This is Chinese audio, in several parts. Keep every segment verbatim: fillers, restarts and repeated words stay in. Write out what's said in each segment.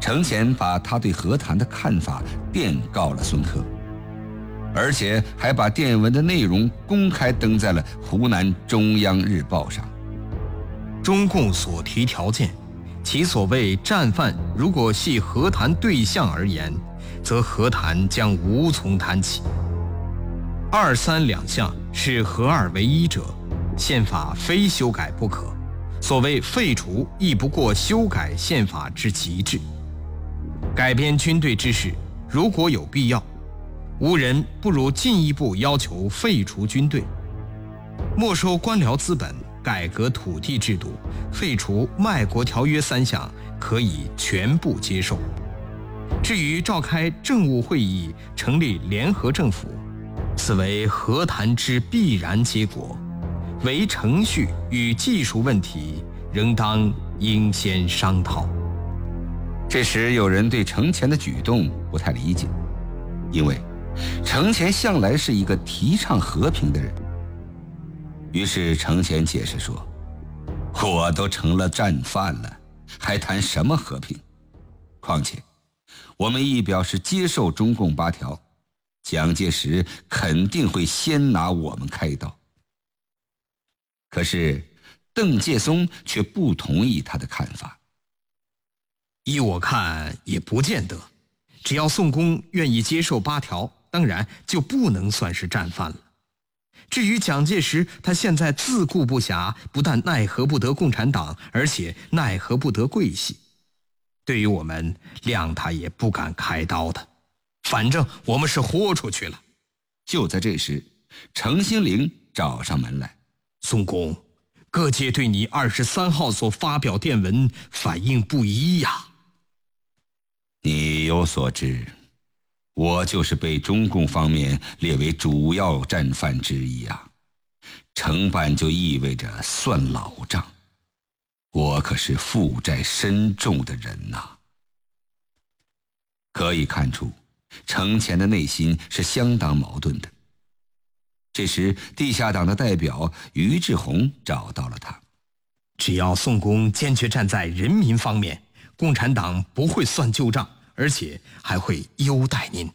程潜把他对和谈的看法电告了孙科，而且还把电文的内容公开登在了湖南中央日报上。 中共所提条件，其所谓战犯如果系和谈对象而言，则和谈将无从谈起。二三两项是合二为一者，宪法非修改不可，所谓废除亦不过修改宪法之极致。改编军队之事，如果有必要，无人不如进一步要求废除军队，没收官僚资本，改革土地制度，废除卖国条约三项，可以全部接受。至于召开政务会议，成立联合政府，此为和谈之必然结果，唯程序与技术问题，仍当应先商讨。 这时有人对程潜的举动不太理解，因为程潜向来是一个提倡和平的人。于是程潜解释说，我都成了战犯了，还谈什么和平？况且我们一表示接受中共八条，蒋介石肯定会先拿我们开刀。可是邓介松却不同意他的看法。 依我看也不见得，只要宋公愿意接受八条，当然就不能算是战犯了。至于蒋介石，他现在自顾不暇，不但奈何不得共产党，而且奈何不得桂系。对于我们，谅他也不敢开刀的，反正我们是豁出去了。 就在这时，程兴龄找上门来。 宋公，各界对你二十三号所发表电文反应不一呀。 你有所知，我就是被中共方面列为主要战犯之一啊。承办就意味着算老账，我可是负债深重的人呐、啊。可以看出，程潜的内心是相当矛盾的。这时地下党的代表于志宏找到了他。 只要宋公坚决站在人民方面，共产党不会算旧账，而且还会优待您。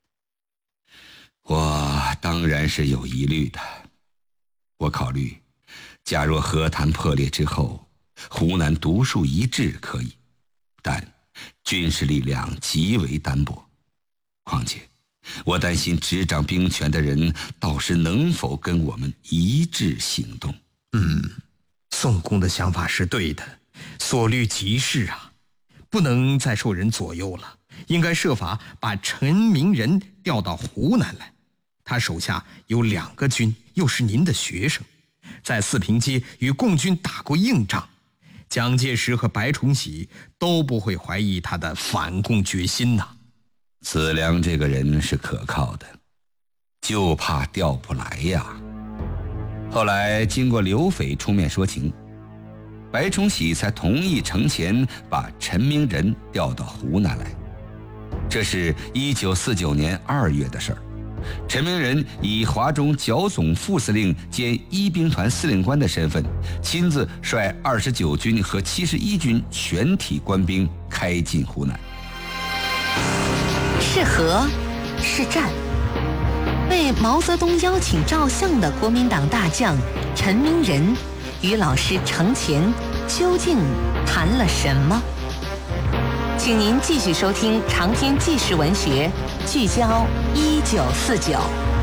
我当然是有疑虑的。我考虑，假若和谈破裂之后，湖南独树一帜可以，但军事力量极为单薄。况且我担心执掌兵权的人到时能否跟我们一致行动。 嗯，宋公的想法是对的，所虑极是啊，不能再受人左右了，应该设法把陈明仁调到湖南来。他手下有两个军，又是您的学生，在四平街与共军打过硬仗，蒋介石和白崇禧都不会怀疑他的反共决心呐。 子良这个人是可靠的，就怕调不来呀。后来经过刘斐出面说情，白崇禧才同意程潜把陈明仁调到湖南来。这是一九四九年二月的事儿。陈明仁以华中剿总副司令兼一兵团司令官的身份，亲自率二十九军和七十一军全体官兵开进湖南。 是和，是战。被毛泽东邀请照相的国民党大将陈明仁与老师程潜究竟谈了什么？请您继续收听长篇纪实文学《聚焦一九四九》。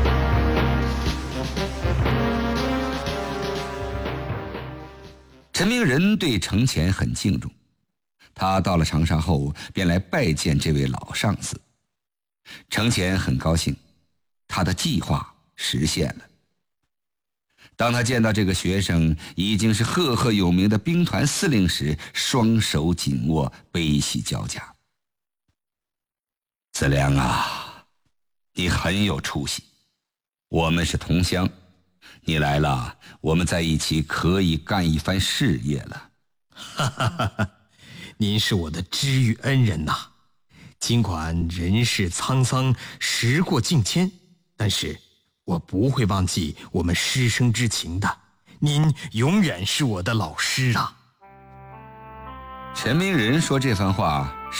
陈明仁对程潜很敬重，他到了长沙后便来拜见这位老上司。程潜很高兴，他的计划实现了。当他见到这个学生已经是赫赫有名的兵团司令时，双手紧握，悲喜交加。子良啊，你很有出息，我们是同乡，你来了，我们在一起可以干一番事业了。 哈哈哈哈，您是我的知遇恩人呐、啊。尽管人世沧桑，时过境迁，但是我不会忘记我们师生之情的。您永远是我的老师啊。 陈明仁说这番话